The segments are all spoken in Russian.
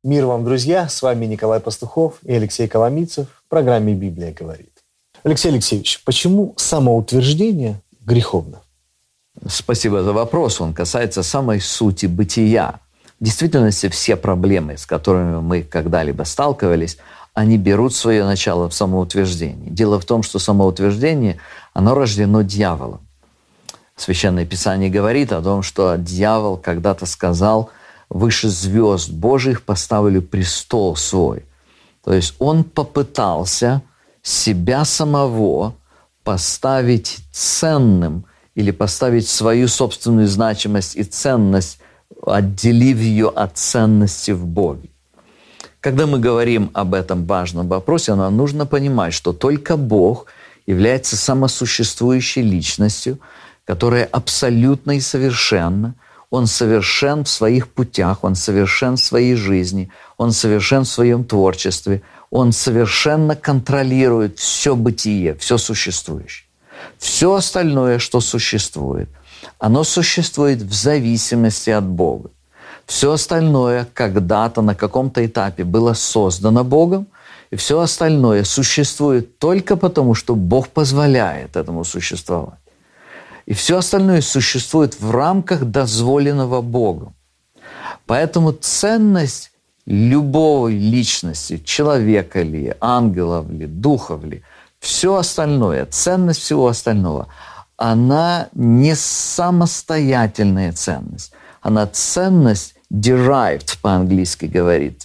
Мир вам, друзья! С вами Николай Пастухов и Алексей Коломийцев в программе «Библия говорит». Алексей Алексеевич, почему самоутверждение греховно? Спасибо за вопрос. Он касается самой сути бытия. В действительности все проблемы, с которыми мы когда-либо сталкивались, они берут свое начало в самоутверждении. Дело в том, что самоутверждение, оно рождено дьяволом. Священное Писание говорит о том, что дьявол когда-то сказал: «Выше звезд Божьих поставлю престол свой». То есть он попытался себя самого поставить ценным или поставить свою собственную значимость и ценность, отделив ее от ценности в Боге. Когда мы говорим об этом важном вопросе, нам нужно понимать, что только Бог является самосуществующей личностью, которая абсолютно и совершенна. Он совершен в своих путях, Он совершен в своей жизни, Он совершен в своем творчестве, Он совершенно контролирует все бытие, все существующее. Все остальное, что существует, оно существует в зависимости от Бога. Все остальное когда-то на каком-то этапе было создано Богом, и все остальное существует только потому, что Бог позволяет этому существовать. И все остальное существует в рамках дозволенного Богом. Поэтому ценность любой личности, человека ли, ангелов ли, духов ли, все остальное, ценность всего остального, она не самостоятельная ценность. Она ценность derived, по-английски говорят.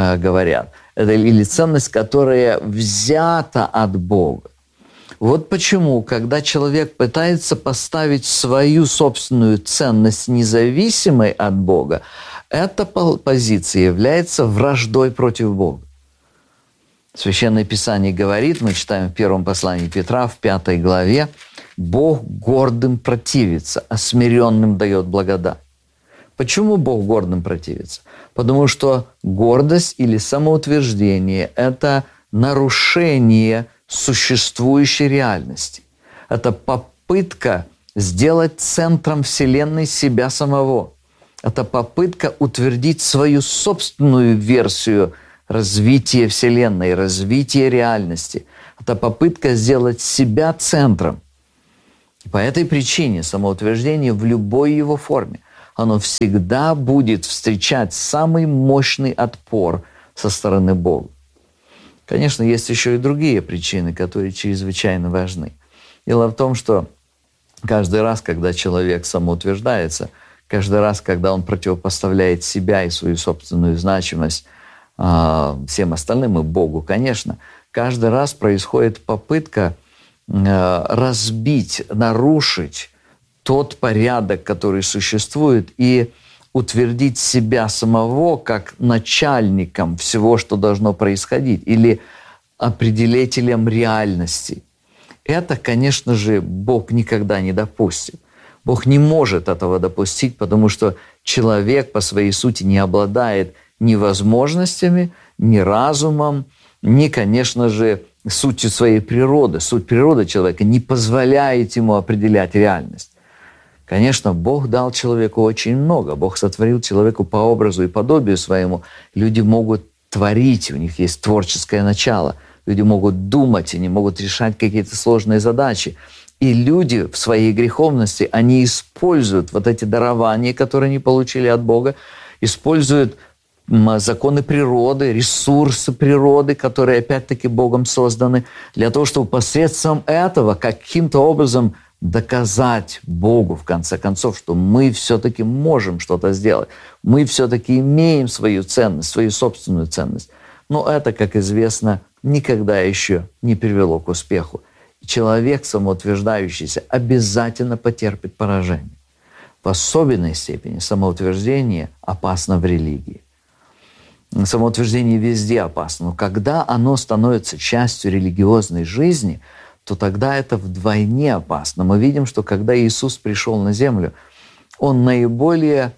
Это или ценность, которая взята от Бога. Вот почему, когда человек пытается поставить свою собственную ценность независимой от Бога, эта позиция является враждой против Бога. Священное Писание говорит, мы читаем в первом послании Петра, в 5 главе: «Бог гордым противится, а смиренным дает благодать». Почему Бог гордым противится? Потому что гордость или самоутверждение – это нарушение существующей реальности. Это попытка сделать центром Вселенной себя самого. Это попытка утвердить свою собственную версию развития Вселенной, развития реальности. Это попытка сделать себя центром. По этой причине самоутверждение в любой его форме, оно всегда будет встречать самый мощный отпор со стороны Бога. Конечно, есть еще и другие причины, которые чрезвычайно важны. Дело в том, что каждый раз, когда человек самоутверждается, каждый раз, когда он противопоставляет себя и свою собственную значимость всем остальным, и Богу, конечно, каждый раз происходит попытка разбить, нарушить тот порядок, который существует, и утвердить себя самого как начальником всего, что должно происходить, или определителем реальности. Это, конечно же, Бог никогда не допустит. Бог не может этого допустить, потому что человек по своей сути не обладает ни возможностями, ни разумом, ни, конечно же, сутью своей природы. Суть природы человека не позволяет ему определять реальность. Конечно, Бог дал человеку очень много. Бог сотворил человеку по образу и подобию своему. Люди могут творить, у них есть творческое начало. Люди могут думать, они могут решать какие-то сложные задачи. И люди в своей греховности, они используют вот эти дарования, которые они получили от Бога, используют законы природы, ресурсы природы, которые опять-таки Богом созданы, для того, чтобы посредством этого каким-то образом доказать Богу, в конце концов, что мы все-таки можем что-то сделать. Мы все-таки имеем свою ценность, свою собственную ценность. Но это, как известно, никогда еще не привело к успеху. Человек, самоутверждающийся, обязательно потерпит поражение. В особенной степени самоутверждение опасно в религии. Самоутверждение везде опасно, но когда оно становится частью религиозной жизни, то тогда это вдвойне опасно. Мы видим, что когда Иисус пришел на землю, Он наиболее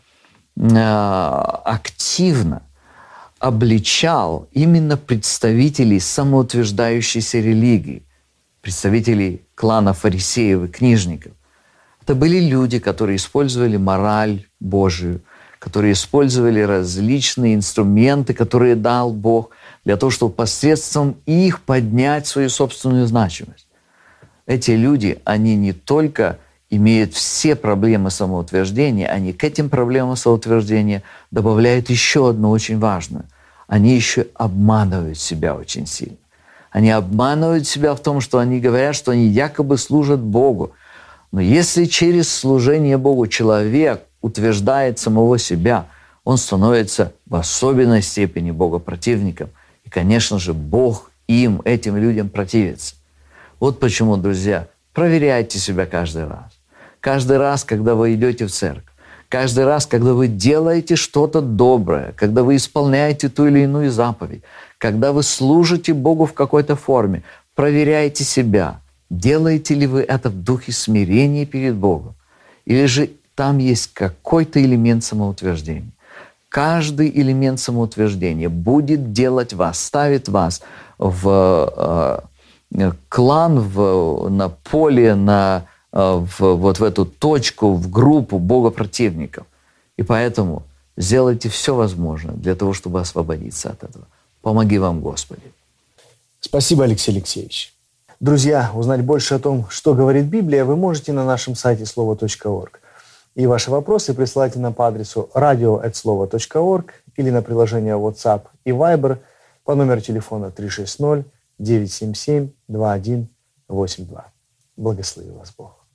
активно обличал именно представителей самоутверждающейся религии, представителей клана фарисеев и книжников. Это были люди, которые использовали мораль Божию, которые использовали различные инструменты, которые дал Бог, для того, чтобы посредством их поднять свою собственную значимость. Эти люди, они не только имеют все проблемы самоутверждения, они к этим проблемам самоутверждения добавляют еще одну очень важную. Они еще обманывают себя очень сильно. Они обманывают себя в том, что они говорят, что они якобы служат Богу. Но если через служение Богу человек утверждает самого себя, он становится в особенной степени богопротивником. И, конечно же, Бог этим людям противится. Вот почему, друзья, проверяйте себя каждый раз. Каждый раз, когда вы идете в церковь, каждый раз, когда вы делаете что-то доброе, когда вы исполняете ту или иную заповедь, когда вы служите Богу в какой-то форме, проверяйте себя, делаете ли вы это в духе смирения перед Богом, или же там есть какой-то элемент самоутверждения. Каждый элемент самоутверждения будет делать вас, ставит вас в клан, на поле, вот в эту точку, в группу богопротивников. И поэтому сделайте все возможное для того, чтобы освободиться от этого. Помоги вам, Господи. Спасибо, Алексей Алексеевич. Друзья, узнать больше о том, что говорит Библия, вы можете на нашем сайте слово.орг. И ваши вопросы присылайте нам по адресу radio@slovo.org или на приложение WhatsApp и Viber по номеру телефона 360-977-2182. Благослови вас Бог.